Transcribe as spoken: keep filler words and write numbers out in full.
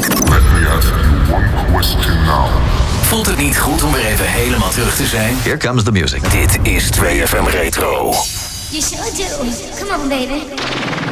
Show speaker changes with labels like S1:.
S1: Let me ask you one question now.
S2: Voelt het niet goed om weer even helemaal terug te zijn?
S3: Here comes the music.
S2: Dit is twee F M Retro.
S4: You sure do. Come on, baby.